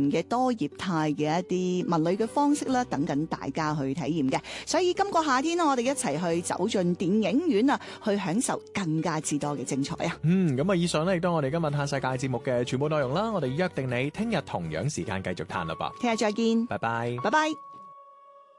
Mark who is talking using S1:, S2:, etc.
S1: 嘅多業態嘅一啲文旅嘅方式啦，等緊大家去體驗嘅。所以今個夏天我哋一齊去走進電影院啊，去享受更加之多嘅精彩啊！
S2: 咁啊，以上咧亦都我哋今日嘆世界節目嘅全部內容啦。我哋約定你聽日同樣時間繼續嘆啦噃。
S1: 聽日再見，
S2: 拜拜，
S1: 拜拜。